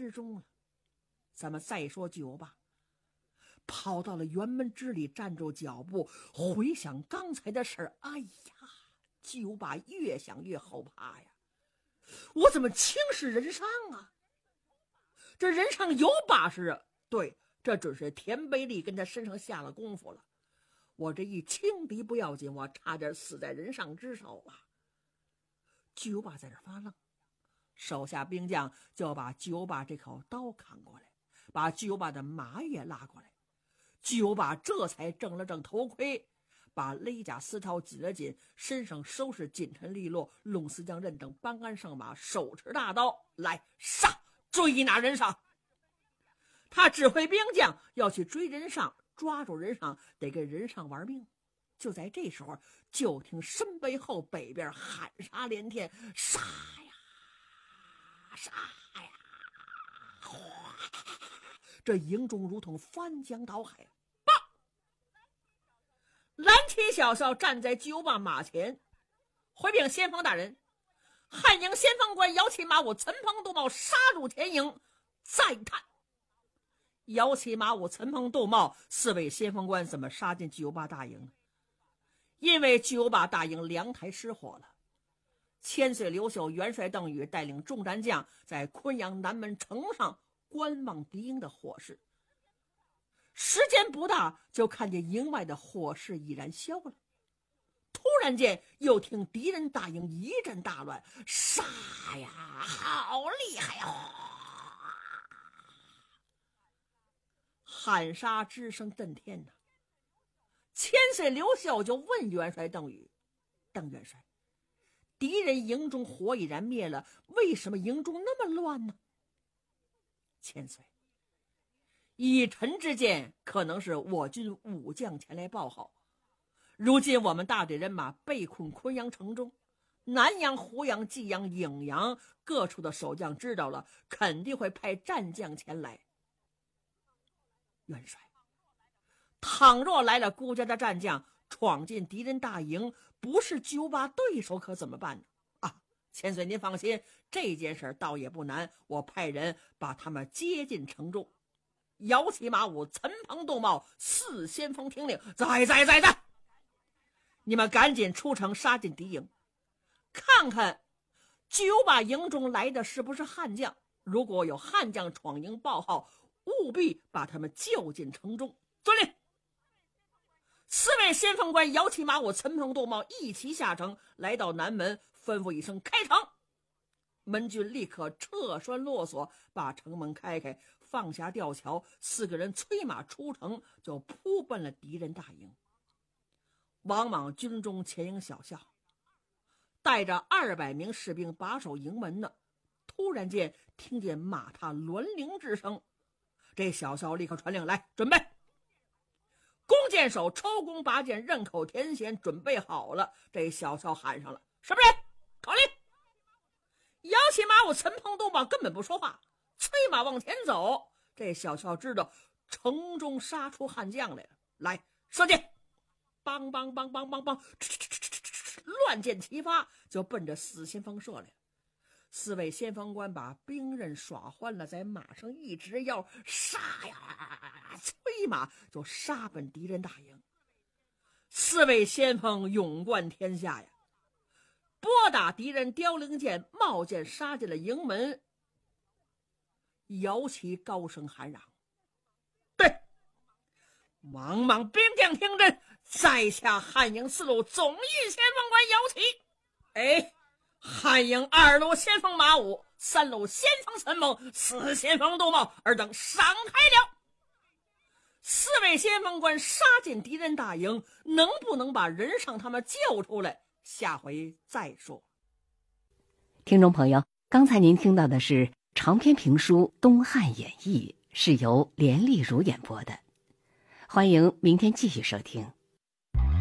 之中了。咱们再说巨无霸跑到了辕门之里，站住脚步，回想刚才的事儿。哎呀，巨无霸越想越后怕呀！我怎么轻视人上啊？这人上有把式啊！对，这准是田贝利跟他身上下了功夫了。我这一轻敌不要紧，我差点死在人上之手了。巨无霸在这发愣，手下兵将就把巨无霸这口刀扛过来，把巨无霸的马也拉过来。巨无霸这才正了正头盔，把勒甲丝绦紧了紧，身上收拾紧陈利落，龙丝将刃等搬鞍上马，手持大刀来杀，追拿人上。他指挥兵将要去追人上，抓住人上，得跟人上玩命。就在这时候，就听身背后北边喊杀连天，杀呀杀呀！这营中如同翻江倒海。蓝旗小校站在巨无霸马前，回禀先锋大人，汉营先锋官摇旗马武、岑彭、杜茂杀入田营，再探。摇旗马武、岑彭、杜茂4位先锋官怎么杀进巨无霸大营？因为巨无霸大营粮台失火了。千岁刘秀、元帅邓禹带领众战将在昆阳南门城上观望敌营的火势。时间不大，就看见营外的火势已然消了。突然间，又听敌人大营一阵大乱，杀呀，好厉害呀！喊杀之声震天呐！千岁刘秀就问元帅邓禹：“邓元帅，敌人营中火已然灭了，为什么营中那么乱呢？”千岁，以臣之见，可能是我军武将前来报号。如今我们大队人马被困昆阳城中，南阳、湖阳、济阳、颍阳各处的守将知道了，肯定会派战将前来。元帅，倘若来了孤家的战将，闯进敌人大营，不是巨无霸对手，可怎么办呢？啊，千岁您放心，这件事倒也不难，我派人把他们接进城中。摇旗马武、岑彭、杜茂4先锋听令，在！你们赶紧出城杀进敌营，看看巨无霸营中来的是不是悍将。如果有悍将闯营报号，务必把他们救进城中。遵令。4位先锋官摇旗马武、岑彭、杜茂一齐下城，来到南门，吩咐一声开城。门军立刻撤栓落锁，把城门开开，放下吊桥，4个人催马出城，就扑奔了敌人大营。王莽军中前营小校带着200名士兵把守营门呢，突然间听见马踏銮铃之声，这小校立刻传令来准备。弓箭手抽弓拔箭，刃口填弦，准备好了。这小校喊上了：“什么人？口令！”摇旗马武、岑彭、杜茂根本不说话，催马往前走。这小校知道城中杀出悍将来了，来射箭！梆梆梆梆梆梆，乱箭齐发，就奔着4先锋射来。4位先锋官把兵刃耍欢了，在马上一直腰，杀呀，催马就杀奔敌人大营。4位先锋勇冠天下呀，拨打敌人凋零箭，冒箭杀进了营门。摇旗高声喊嚷：“对！莽莽兵将听真，在下汉营4路总一先锋官摇旗。哎，汉营2路先锋马武，3路先锋岑彭，4先锋杜茂，尔等闪开了。4位先锋官杀进敌人大营，能不能把人上他们救出来，下回再说。” 听众朋友，刚才您听到的是长篇评书《东汉演义》，是由连丽如演播的。欢迎明天继续收听。